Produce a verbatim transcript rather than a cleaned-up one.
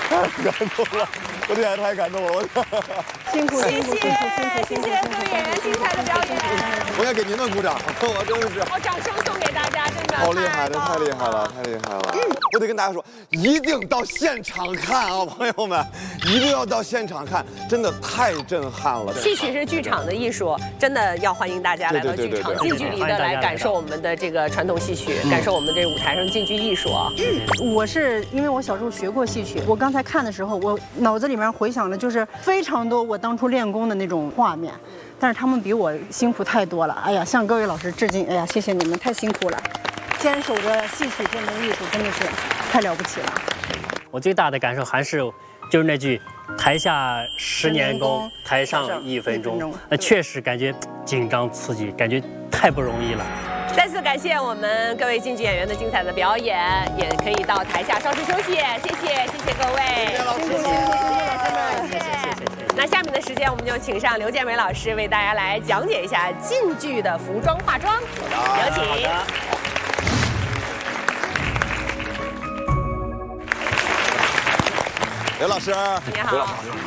太感动了，我天，太感动了！我辛苦， 谢谢， 辛苦，辛苦， 谢谢各位演员精彩的表演。 我要给您们鼓掌，我真的是。 好，掌声送给大家，真的好厉害，这太厉害了，太厉害了！我得跟大家说，一定到现场看啊，朋友们，一定要到现场看，真的太震撼了。 戏曲是剧场的艺术，真的要欢迎大家来到剧场，近距离的来感受我们的这个传统戏曲，感受我们这舞台上京剧艺术啊。 我是因为我小时候学过戏曲，我刚才看的时候，我脑子里面回想的就是非常多我当初练功的那种画面，但是他们比我辛苦太多了。哎呀，向各位老师致敬！哎呀，谢谢你们，太辛苦了，坚守着戏曲这门艺术真的是太了不起了。 我最大的感受还是就是那句“台下十年功，台上一分钟”，那确实感觉紧张刺激，感觉太不容易了。 再次感谢我们各位京剧演员的精彩的表演，也可以到台下稍事休息。谢谢，谢谢各位， 谢谢老师， 谢谢，真的谢谢。那下面的时间，我们就请上刘建伟老师为大家来讲解一下京剧的服装化妆，有请。 刘老师， 你好。